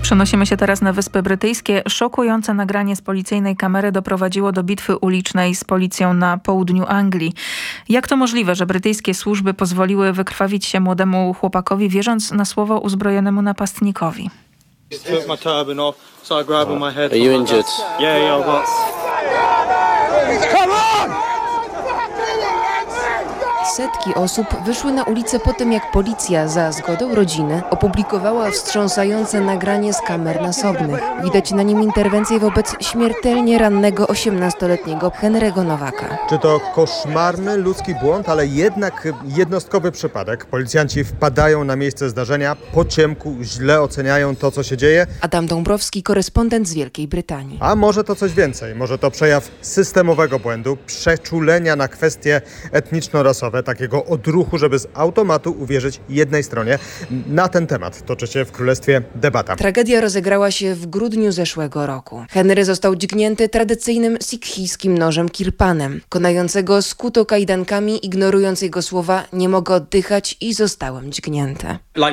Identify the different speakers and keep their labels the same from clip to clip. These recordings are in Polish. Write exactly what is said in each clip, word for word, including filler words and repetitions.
Speaker 1: Przenosimy się teraz na Wyspy Brytyjskie. Szokujące nagranie z policyjnej kamery doprowadziło do bitwy ulicznej z policją na południu Anglii. Jak to możliwe, że brytyjskie służby pozwoliły wykrwawić się młodemu chłopakowi, wierząc na słowo uzbrojonemu napastnikowi?
Speaker 2: Are you injured?
Speaker 3: Yeah, yeah, I've got... Come on!
Speaker 4: Setki osób wyszły na ulicę po tym, jak policja za zgodą rodziny opublikowała wstrząsające nagranie z kamer nasobnych. Widać na nim interwencję wobec śmiertelnie rannego osiemnastoletniego Henry'ego Nowaka.
Speaker 5: Czy to koszmarny ludzki błąd, ale jednak jednostkowy przypadek. Policjanci wpadają na miejsce zdarzenia, po ciemku źle oceniają to, co się dzieje.
Speaker 4: Adam Dąbrowski, korespondent z Wielkiej Brytanii.
Speaker 5: A może to coś więcej? Może to przejaw systemowego błędu, przeczulenia na kwestie etniczno-rasowe, takiego odruchu, żeby z automatu uwierzyć jednej stronie. Na ten temat toczy się w Królestwie debata.
Speaker 4: Tragedia rozegrała się w grudniu zeszłego roku. Henry został dźgnięty tradycyjnym sikhijskim nożem kirpanem. Konającego skuto kajdankami, ignorując jego słowa "nie mogę oddychać" i "zostałem dźgnięty".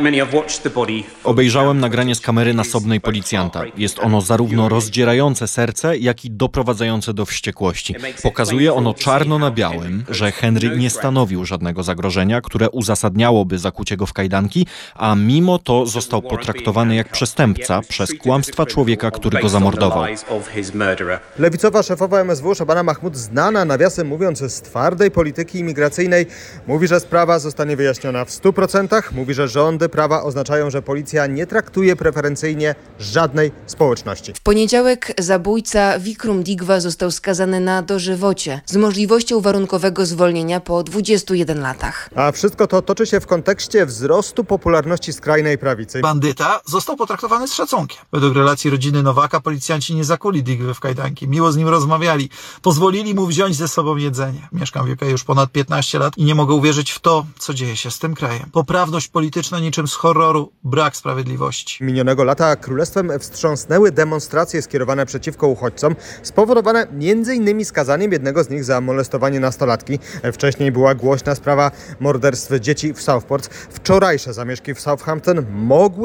Speaker 6: Obejrzałem nagranie z kamery nasobnej policjanta. Jest ono zarówno rozdzierające serce, jak i doprowadzające do wściekłości. Pokazuje ono czarno na białym, że Henry nie stanowił żadnego zagrożenia, które uzasadniałoby zakucie go w kajdanki, a mimo to został potraktowany jak przestępca przez kłamstwa człowieka, który go zamordował.
Speaker 5: Lewicowa szefowa M S W Szabana Mahmud, znana nawiasem mówiąc z twardej polityki imigracyjnej, mówi, że sprawa zostanie wyjaśniona w stu procentach. Mówi, że rządy prawa oznaczają, że policja nie traktuje preferencyjnie żadnej społeczności.
Speaker 4: W poniedziałek zabójca Vikram Digwa został skazany na dożywocie z możliwością warunkowego zwolnienia po dwudziestu jeden latach.
Speaker 5: A wszystko to toczy się w kontekście wzrostu popularności skrajnej prawicy.
Speaker 7: Bandyta został potraktowany z szacunkiem. Według relacji rodziny Nowaka policjanci nie zakuli Digwy w kajdanki. Miło z nim rozmawiali. Pozwolili mu wziąć ze sobą jedzenie. Mieszkam w U K już ponad piętnaście lat i nie mogę uwierzyć w to, co dzieje się z tym krajem. Poprawność polityczna niczym z horroru, brak sprawiedliwości.
Speaker 5: Minionego lata królestwem wstrząsnęły demonstracje skierowane przeciwko uchodźcom, spowodowane między innymi skazaniem jednego z nich za molestowanie nastolatki. Wcześniej była głośna sprawa morderstw dzieci w Southport. Wczorajsze zamieszki w Southampton mogły